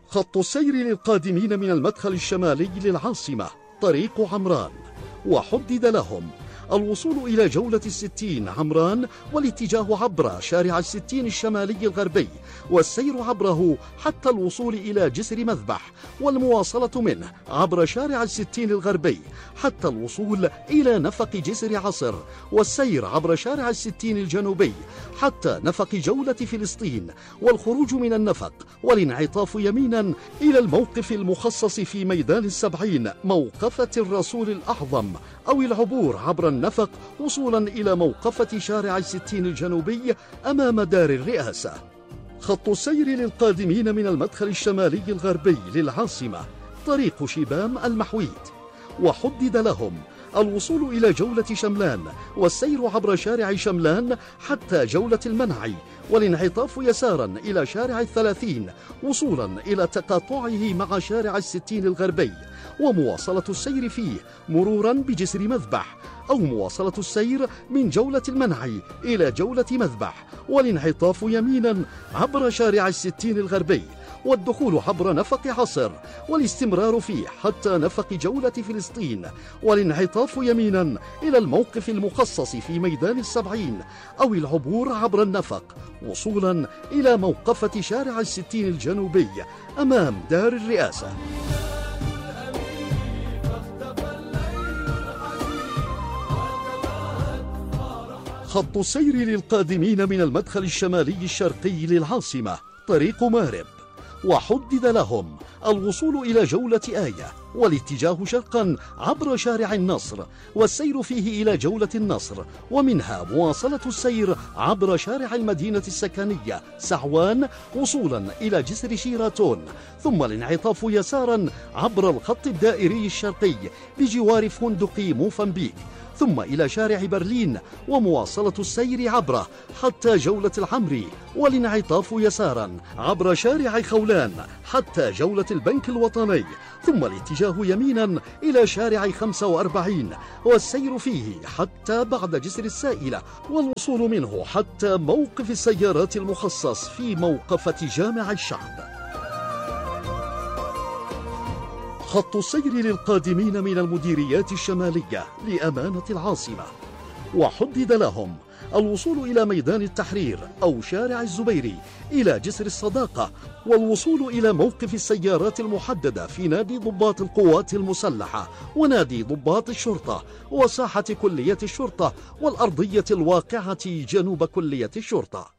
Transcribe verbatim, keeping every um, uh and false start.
خط السير للقادمين من المدخل الشمالي للعاصمة طريق عمران، وحدد لهم الوصول إلى جولة الستين عمران والاتجاه عبر شارع الستين الشمالي الغربي والسير عبره حتى الوصول إلى جسر مذبح، والمواصلة منه عبر شارع الستين الغربي حتى الوصول إلى نفق جسر عصر، والسير عبر شارع الستين الجنوبي حتى نفق جولة فلسطين، والخروج من النفق والانعطاف يمينا إلى الموقف المخصص في ميدان السبعين موقفة الرسول الأعظم، أو العبور عبر النفق وصولا إلى موقفة شارع الستين الجنوبي أمام دار الرئاسة. خط السير للقادمين من المدخل الشمالي الغربي للعاصمة طريق شبام المحويد، وحدد لهم الوصول إلى جولة شملان والسير عبر شارع شملان حتى جولة المنعي، والانعطاف يسارا إلى شارع الثلاثين وصولا إلى تقاطعه مع شارع الستين الغربي، ومواصلة السير فيه مرورا بجسر مذبح، أو مواصلة السير من جولة المنعي إلى جولة مذبح، والانعطاف يمينا عبر شارع الستين الغربي، والدخول عبر نفق عصر، والاستمرار فيه حتى نفق جولة فلسطين، والانعطاف يمينا إلى الموقف المخصص في ميدان السبعين، أو العبور عبر النفق وصولا إلى موقفة شارع الستين الجنوبي أمام دار الرئاسة. خط السير للقادمين من المدخل الشمالي الشرقي للعاصمة طريق مارب، وحدد لهم الوصول إلى جولة آية والاتجاه شرقا عبر شارع النصر، والسير فيه إلى جولة النصر، ومنها مواصلة السير عبر شارع المدينة السكنية سعوان وصولا إلى جسر شيراتون، ثم الانعطاف يسارا عبر الخط الدائري الشرقي بجوار فندق موفنبيك، ثم إلى شارع برلين ومواصلة السير عبره حتى جولة العمري، والانعطاف يسارا عبر شارع خولان حتى جولة البنك الوطني، ثم الاتجاه يمينا إلى شارع خمسة وأربعين والسير فيه حتى بعد جسر السائلة، والوصول منه حتى موقف السيارات المخصص في موقفة جامع الشعب. خط السير للقادمين من المديريات الشمالية لأمانة العاصمة، وحدد لهم الوصول إلى ميدان التحرير أو شارع الزبيري إلى جسر الصداقة، والوصول إلى موقف السيارات المحددة في نادي ضباط القوات المسلحة ونادي ضباط الشرطة وساحة كلية الشرطة والأرضية الواقعة جنوب كلية الشرطة.